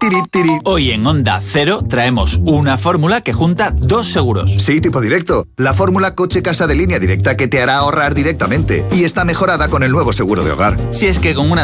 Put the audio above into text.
tiri, tiri. Hoy en Onda Cero traemos una fórmula que junta dos seguros. Sí, tipo directo. La fórmula coche-casa de línea directa que te hará ahorrar directamente. Y está mejorada con el nuevo seguro de hogar. Si es que con una